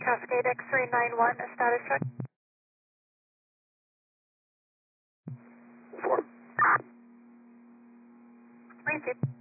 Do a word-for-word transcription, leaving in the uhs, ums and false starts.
Cascade X-ray nine one, a status check. Four. Received.